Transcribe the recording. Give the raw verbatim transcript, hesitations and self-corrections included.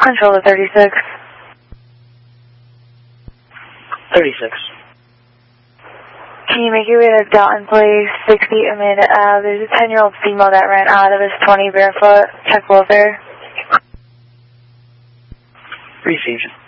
Control to thirty-six. thirty-six. Can you make your way to Dalton Place, sixty Amanda Ave? There's a ten-year-old female that ran out of his twenty barefoot. Check welfare. Received.